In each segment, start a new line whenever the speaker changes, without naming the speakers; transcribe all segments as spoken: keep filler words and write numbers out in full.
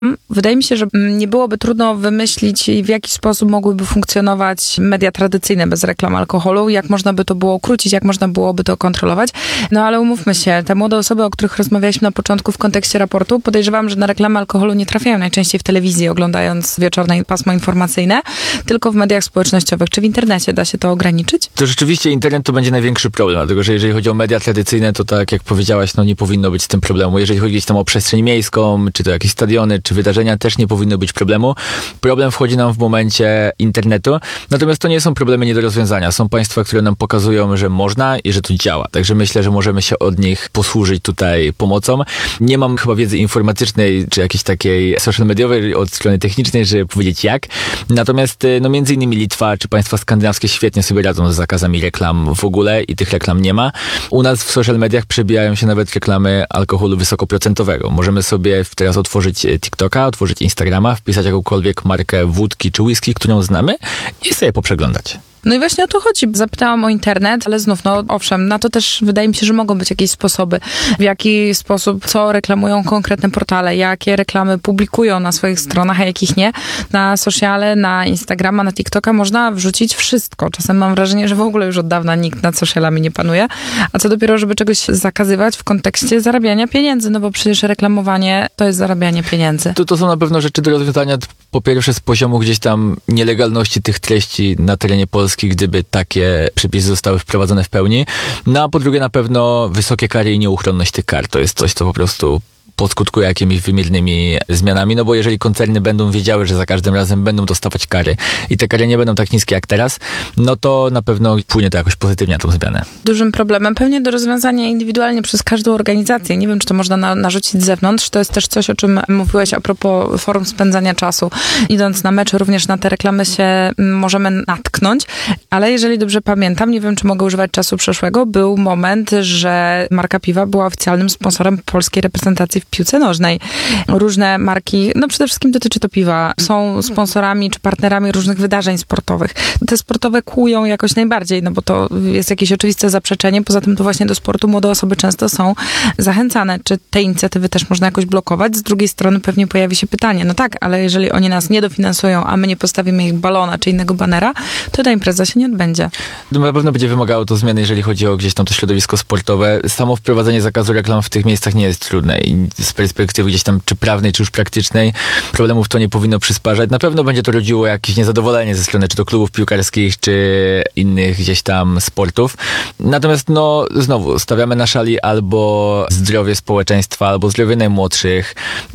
Wydaje mi się, że nie byłoby trudno wymyślić, w jaki sposób mogłyby funkcjonować media tradycyjne bez reklam alkoholu, jak można by to było ukrócić, jak można byłoby to kontrolować. No ale umówmy się, te młode osoby, o których rozmawialiśmy na początku w kontekście raportu, podejrzewam, że na reklamy alkoholu nie trafiają najczęściej w telewizji, oglądając wieczorne pasmo informacyjne, tylko w mediach społecznościowych. Czy w internecie da się to ograniczyć?
To rzeczywiście internet to będzie największy problem, dlatego że jeżeli chodzi o media tradycyjne, to tak jak powiedziałaś, no nie powinno być z tym problemu. Jeżeli chodzi gdzieś tam o przestrzeń miejską, czy to jakieś stadiony, czy wydarzenia, też nie powinno być problemu. Problem wchodzi nam w momencie internetu, natomiast to nie są problemy nie do rozwiązania. Są państwa, które nam pokazują, że można i że to działa. Także myślę, że możemy się od nich posłużyć tutaj pomocą. Nie mam chyba wiedzy informatycznej, czy jakiejś takiej social mediowej od strony technicznej, żeby powiedzieć jak. Natomiast no między innymi Litwa, czy państwa skandynawskie świetnie sobie radzą z zakazami reklam w ogóle i tych reklam nie ma. U nas w social mediach przebijają się nawet reklamy alkoholu wysokoprocentowego. Możemy sobie teraz otworzyć TikToka, otworzyć Instagrama, wpisać jakąkolwiek markę wódki czy whisky, którą znamy i sobie poprzeglądać.
No i właśnie o to chodzi. Zapytałam o internet, ale znów, no owszem, na to też wydaje mi się, że mogą być jakieś sposoby, w jaki sposób, co reklamują konkretne portale, jakie reklamy publikują na swoich stronach, a jakich nie. Na sociale, na Instagrama, na TikToka można wrzucić wszystko. Czasem mam wrażenie, że w ogóle już od dawna nikt nad socialami nie panuje. A co dopiero, żeby czegoś zakazywać w kontekście zarabiania pieniędzy, no bo przecież reklamowanie to jest zarabianie pieniędzy.
To, to są na pewno rzeczy do rozwiązania, po pierwsze z poziomu gdzieś tam nielegalności tych treści na terenie Polski, gdyby takie przepisy zostały wprowadzone w pełni. No a po drugie na pewno wysokie kary i nieuchronność tych kar. To jest coś, co po prostu podskutkuje jakimiś wymiernymi zmianami, no bo jeżeli koncerny będą wiedziały, że za każdym razem będą dostawać kary i te kary nie będą tak niskie jak teraz, no to na pewno wpłynie to jakoś pozytywnie na tą zmianę.
Dużym problemem pewnie do rozwiązania indywidualnie przez każdą organizację. Nie wiem, czy to można na, narzucić z zewnątrz. To jest też coś, o czym mówiłeś a propos forum spędzania czasu. Idąc na mecz, również na te reklamy się możemy natknąć, ale jeżeli dobrze pamiętam, nie wiem, czy mogę używać czasu przeszłego, był moment, że marka piwa była oficjalnym sponsorem polskiej reprezentacji w piłce nożnej. Różne marki, no przede wszystkim dotyczy to piwa, są sponsorami czy partnerami różnych wydarzeń sportowych. Te sportowe kłują jakoś najbardziej, no bo to jest jakieś oczywiste zaprzeczenie. Poza tym to właśnie do sportu młode osoby często są zachęcane. Czy te inicjatywy też można jakoś blokować? Z drugiej strony pewnie pojawi się pytanie, no tak, ale jeżeli oni nas nie dofinansują, a my nie postawimy ich balona czy innego banera, to ta impreza się nie odbędzie.
Na pewno będzie wymagało to zmiany, jeżeli chodzi o gdzieś tam to środowisko sportowe. Samo wprowadzenie zakazu reklam w tych miejscach nie jest trudne i z perspektywy gdzieś tam czy prawnej, czy już praktycznej problemów to nie powinno przysparzać. Na pewno będzie to rodziło jakieś niezadowolenie ze strony czy to klubów piłkarskich, czy innych gdzieś tam sportów. Natomiast no znowu stawiamy na szali albo zdrowie społeczeństwa, albo zdrowie najmłodszych,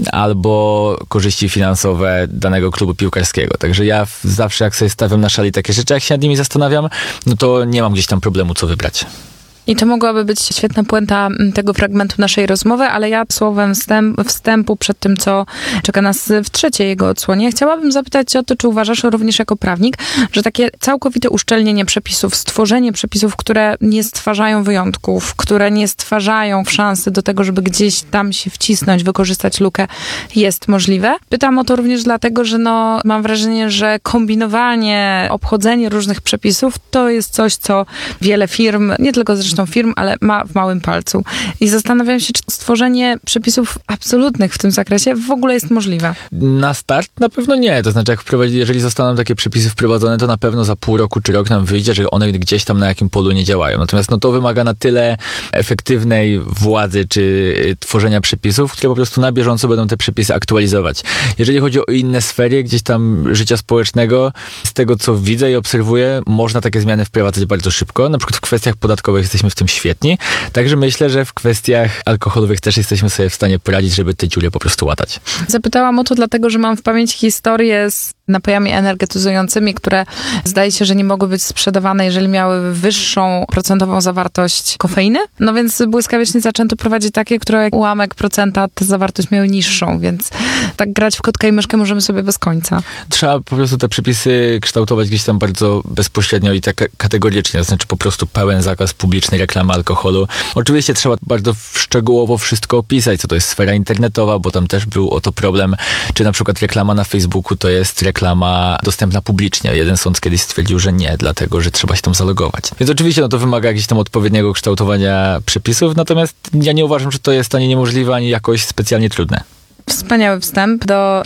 albo korzyści finansowe danego klubu piłkarskiego. Także ja zawsze jak sobie stawiam na szali takie rzeczy, jak się nad nimi zastanawiam, no to nie mam gdzieś tam problemu, co wybrać.
I to mogłaby być świetna puenta tego fragmentu naszej rozmowy, ale ja słowem wstęp, wstępu przed tym, co czeka nas w trzeciej jego odsłonie, chciałabym zapytać cię o to, czy uważasz również jako prawnik, że takie całkowite uszczelnienie przepisów, stworzenie przepisów, które nie stwarzają wyjątków, które nie stwarzają szansy do tego, żeby gdzieś tam się wcisnąć, wykorzystać lukę, jest możliwe? Pytam o to również dlatego, że no, mam wrażenie, że kombinowanie, obchodzenie różnych przepisów to jest coś, co wiele firm, nie tylko zresztą firm, ale ma w małym palcu. I zastanawiam się, czy stworzenie przepisów absolutnych w tym zakresie w ogóle jest możliwe.
Na start na pewno nie. To znaczy, jak wprowadzi, jeżeli zostaną takie przepisy wprowadzone, to na pewno za pół roku czy rok nam wyjdzie, że one gdzieś tam na jakim polu nie działają. Natomiast no to wymaga na tyle efektywnej władzy czy tworzenia przepisów, które po prostu na bieżąco będą te przepisy aktualizować. Jeżeli chodzi o inne sfery gdzieś tam życia społecznego, z tego co widzę i obserwuję, można takie zmiany wprowadzać bardzo szybko. Na przykład w kwestiach podatkowych jesteśmy w tym świetni. Także myślę, że w kwestiach alkoholowych też jesteśmy sobie w stanie poradzić, żeby te dziury po prostu łatać.
Zapytałam o to dlatego, że mam w pamięci historię z napojami energetyzującymi, które zdaje się, że nie mogły być sprzedawane, jeżeli miały wyższą procentową zawartość kofeiny. No więc błyskawicznie zaczęto prowadzić takie, które jak ułamek procenta tę zawartość miały niższą, więc tak grać w kotka i myszkę możemy sobie bez końca.
Trzeba po prostu te przepisy kształtować gdzieś tam bardzo bezpośrednio i tak kategorycznie, to znaczy po prostu pełen zakaz publicznej reklamy alkoholu. Oczywiście trzeba bardzo szczegółowo wszystko opisać, co to jest sfera internetowa, bo tam też był o to problem, czy na przykład reklama na Facebooku to jest reklama dostępna publicznie. Jeden sąd kiedyś stwierdził, że nie, dlatego, że trzeba się tam zalogować. Więc oczywiście no to wymaga jakiegoś tam odpowiedniego kształtowania przepisów, natomiast ja nie uważam, że to jest ani niemożliwe, ani jakoś specjalnie trudne.
Wspaniały wstęp do